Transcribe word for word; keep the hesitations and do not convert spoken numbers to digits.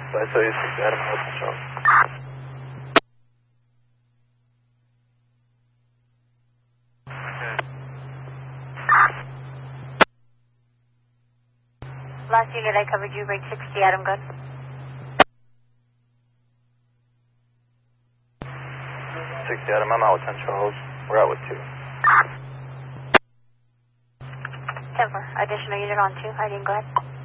But so you sixty Adam, hold control. Last unit I covered you, range sixty Adam, good. sixty Adam, I'm out with ten Charles. We're out with two. ten four, additional unit on two, I didn't go ahead.